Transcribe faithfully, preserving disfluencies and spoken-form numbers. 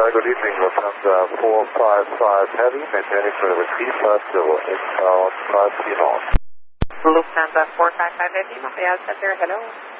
good evening, Lufthansa four five five Heavy, maintaining for the three five zero, inbound five P knots. Lufthansa four five five Heavy, Montreal Center, hello.